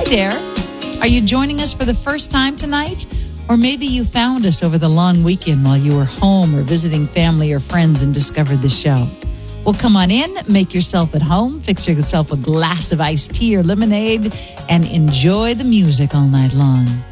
there. Are you joining us for the first time tonight? Or maybe you found us over the long weekend while you were home or visiting family or friends and discovered the show. Well, come on in, make yourself at home, fix yourself a glass of iced tea or lemonade, and enjoy the music all night long.